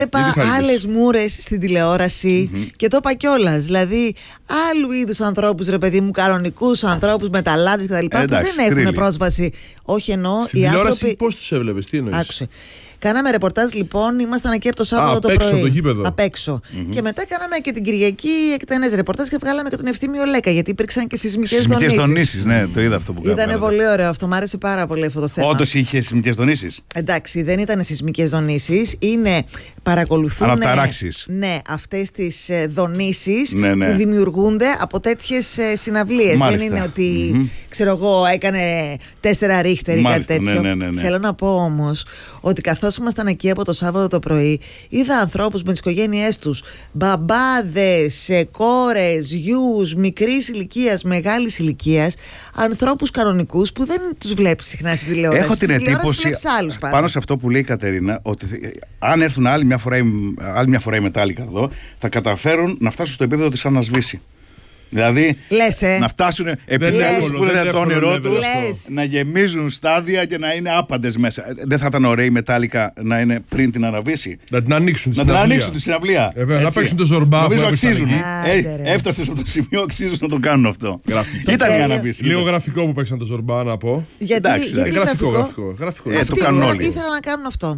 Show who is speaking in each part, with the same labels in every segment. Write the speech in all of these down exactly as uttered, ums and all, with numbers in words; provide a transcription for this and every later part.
Speaker 1: Έβλεπα άλλες μούρες στην τηλεόραση mm-hmm. και το είπα κιόλας. Δηλαδή, άλλου είδους ανθρώπους, ρε παιδί μου, κανονικούς ανθρώπους, μεταλλάδες κτλ. Που δεν έχουν κρύλη. Πρόσβαση. Όχι εννοώ.
Speaker 2: Στην οι τηλεόραση άνθρωποι... πώς τους έβλεπες, τι εννοείς?
Speaker 1: Άκουσε. Κάναμε ρεπορτάζ λοιπόν, ήμασταν εκεί από το Σάββατο
Speaker 2: Α,
Speaker 1: το
Speaker 2: απ' έξω,
Speaker 1: πρωί.
Speaker 2: Το γήπεδο.
Speaker 1: Απ' έξω. Mm-hmm. Και μετά κάναμε και την Κυριακή εκτενές ρεπορτάζ και βγάλαμε και τον Ευθύμιο Λέκα. Γιατί υπήρξαν και σεισμικές δονήσεις.
Speaker 3: Σεισμικές δονήσεις, ναι, το είδα αυτό που κάναμε.
Speaker 1: Ήταν πολύ ωραίο αυτό, μου άρεσε πάρα πολύ αυτό το θέμα.
Speaker 3: Όντως είχε σεισμικές δονήσεις?
Speaker 1: Εντάξει, δεν ήταν σεισμικές δονήσεις. Είναι παρακολουθούν.
Speaker 3: Αναταράξεις.
Speaker 1: Ναι, αυτές τις δονήσεις
Speaker 3: ναι, ναι.
Speaker 1: που δημιουργούνται από τέτοιες συναυλίες. Δεν είναι ότι, mm-hmm. ξέρω εγώ, έκανε τέσσερα ρίχτερ ή κάτι τέτοιο.
Speaker 3: Ναι, ναι, ναι, ναι.
Speaker 1: Θέλω να πω όμως ότι καθώς ήμασταν εκεί από το Σάββατο το πρωί, είδα ανθρώπους με τις οικογένειές τους, μπαμπάδες, κόρες, γιους, μικρής ηλικίας, μεγάλης ηλικίας, ανθρώπους κανονικούς που δεν τους βλέπεις συχνά στην τηλεόραση.
Speaker 3: Έχω την εντύπωση, πάνω σε αυτό που λέει η Κατερίνα, ότι αν έρθουν άλλη μια φορά, άλλη μια φορά οι Μετάλλικα εδώ, θα καταφέρουν να φτάσουν στο επίπεδο της Άννας Βύση. Δηλαδή
Speaker 1: Λες, ε?
Speaker 3: να φτάσουν επιτέλους που είναι το όνειρό τους, να γεμίζουν στάδια και να είναι άπαντες μέσα. Δεν θα ήταν ωραίο η Μετάλλικα να είναι πριν την Αναβύση?
Speaker 2: Να την ανοίξουν τη
Speaker 3: να
Speaker 2: συναυλία.
Speaker 3: Να την ανοίξουν τη συναυλία.
Speaker 2: Ε, να παίξουν το Ζορμπά.
Speaker 3: Νομίζω αξίζουν. Ε, έφτασε σε αυτό το σημείο, αξίζουν να το κάνουν αυτό. Ήταν η Αναβύση.
Speaker 2: Λίγο γραφικό που παίξαν το Ζορμπά, να πω.
Speaker 1: Γιατί
Speaker 2: γραφικό, γραφικό. γραφικό.
Speaker 3: Ε, το κάνουν όλοι.
Speaker 1: Ήθελαν να κάνουν αυτό.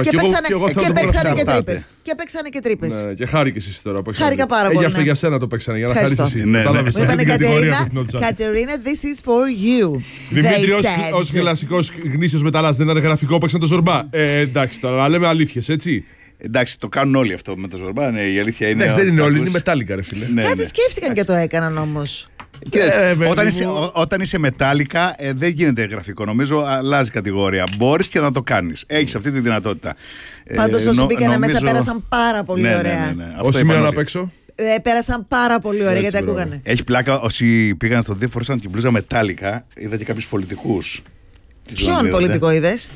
Speaker 2: Και
Speaker 1: παίξανε και τρύπες. Και παίξανε και τρύπες.
Speaker 2: Και χάρηκες εσύ τώρα.
Speaker 1: Χάρηκα πάρα πολύ.
Speaker 2: Γι' αυτό για σένα το παίξανε, για να χαρείς εσύ.
Speaker 1: Μου είπανε Κατερίνα, Κατερίνα, this is for you.
Speaker 2: Δημήτρη, ως κλασικός γνήσιος μεταλλάς, δεν ήταν γραφικό, παίξαν το Ζορμπά. Ε, εντάξει τώρα, να λέμε αλήθειες, έτσι.
Speaker 3: Εντάξει, το κάνουν όλοι αυτό με το Ζορμπά. Ναι, η αλήθεια είναι.
Speaker 2: Εντάξει, δεν είναι όλοι, είναι Μετάλλικα, ρε φίλε.
Speaker 1: Ναι, Κάτι ναι. σκέφτηκαν και το έκαναν όμως.
Speaker 3: Ε, όταν, είσαι, ό, όταν είσαι Μετάλλικα, ε, δεν γίνεται γραφικό. Νομίζω αλλάζει κατηγορία. Μπορείς και να το κάνεις. Έχεις αυτή τη δυνατότητα.
Speaker 1: Πάντως όσοι μπήκανε νομίζω... μέσα πέρασαν πάρα πολύ
Speaker 3: ναι,
Speaker 1: ωραία.
Speaker 3: Ναι, ναι, ναι.
Speaker 2: Όσοι μείναν απ' έξω.
Speaker 1: Ε, πέρασαν πάρα πολύ ωραία γιατί μπράβο. Ακούγανε.
Speaker 3: Έχει πλάκα όσοι πήγαν στο δύο φορούσαν και μπλούζα Μετάλλικα. Είδα και κάποιους πολιτικούς.
Speaker 1: Ποιον πολιτικό είδες?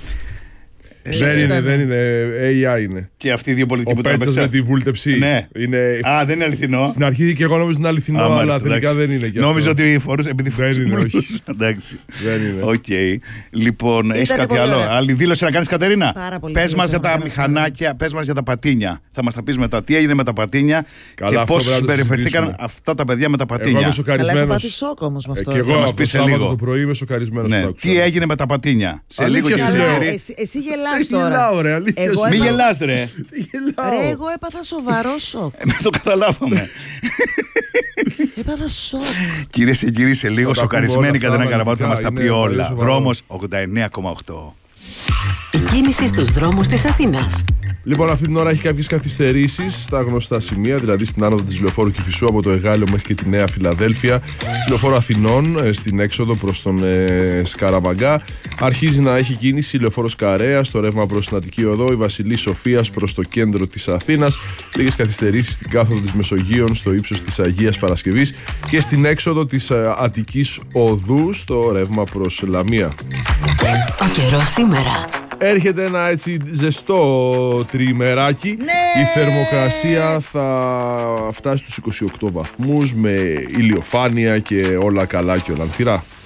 Speaker 2: Δεν είναι, δεν είναι, έι άι είναι.
Speaker 3: Και αυτοί οι δύο πολιτικοί
Speaker 2: που Πέτσας με τη βούλτεψη.
Speaker 3: Ναι.
Speaker 2: Είναι...
Speaker 3: Α, δεν είναι αληθινό.
Speaker 2: Στην αρχή και εγώ νόμιζα είναι αληθινό, Α, αλλά τελικά δεν είναι.
Speaker 3: Νόμιζα ότι φορούσε επειδή φορούσε.
Speaker 2: Δεν είναι, όχι.
Speaker 3: Εντάξει.
Speaker 2: Δεν είναι.
Speaker 3: Οκ. Λοιπόν, έχει κάτι άλλο. Άλλη δήλωση να κάνει, Κατερίνα?
Speaker 1: Πάρα πολύ.
Speaker 3: Πες μας για τα μηχανάκια, πες μας για τα πατίνια. Θα μας τα πεις μετά τι έγινε με τα πατίνια και πώς συμπεριφερθήκαν αυτά τα παιδιά με τα πατίνια.
Speaker 2: Εγώ είμαι σοκαρισμένος.
Speaker 1: Και
Speaker 2: εγώ από το Σάββατο το πρωί είμαι σοκαρισμένος.
Speaker 3: Τι έγινε με τα πατίνια? Σε λίγο και
Speaker 1: εσύ γελάς τώρα.
Speaker 3: Μη γελάς ρε.
Speaker 1: Ρε, εγώ έπαθα σοβαρό σοκ.
Speaker 3: Με το καταλάβαμε.
Speaker 1: Έπαθα σοκ.
Speaker 3: Κυρίες και κύριοι, σε λίγο σοκαρισμένη Κατερίνα Καραβάτου θα μας τα πει όλα. Δρόμος ογδόντα εννέα κόμμα οκτώ.
Speaker 4: Η κίνηση στους δρόμους της Αθήνας.
Speaker 2: Λοιπόν, αυτή την ώρα έχει κάποιες καθυστερήσεις στα γνωστά σημεία, δηλαδή στην άνοδο της Λεωφόρου Κηφισού από το Εγάλεο μέχρι και τη Νέα Φιλαδέλφια, στη Λεωφόρο Αθηνών, στην έξοδο προς τον ε, Σκαραβαγκά. Αρχίζει να έχει κίνηση η Λεωφόρος Καρέας, στο ρεύμα προς την Αττική Οδό, η Βασιλής Σοφίας προς το κέντρο της Αθήνας, λίγες καθυστερήσεις στην κάθοδο της Μεσογείων, στο ύψος της Αγίας Παρασκευής και στην έξοδο της ε, Αττικής Οδού, στο ρεύμα προς Λαμία.
Speaker 4: Ο καιρός σήμερα.
Speaker 2: Έρχεται ένα έτσι ζεστό τριημεράκι.
Speaker 1: Ναι!
Speaker 2: Η θερμοκρασία θα φτάσει στους είκοσι οκτώ βαθμούς με ηλιοφάνεια και όλα καλά και όλα ανθυρά.